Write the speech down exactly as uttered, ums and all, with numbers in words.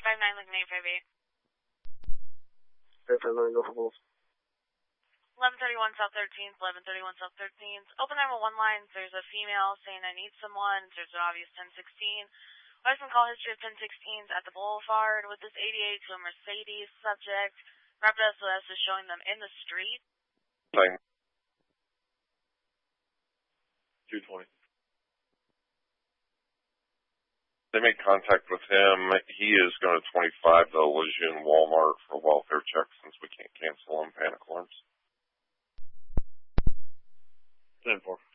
five nine, Lincoln eight five eight. eight five nine, go for both. eleven thirty-one South thirteenth, eleven thirty-one South thirteenth. Open nine one one line. There's a female saying I need someone. There's an obvious ten sixteen. License call history of ten sixteens at the Boulevard with this eighty-eight to a Mercedes subject. Rapid S O S is showing them in the street. Same. two twenty. They made contact with him. He is going to twenty-five to Lejeune Walmart for a welfare check since we can't cancel on panic alarms. ten four.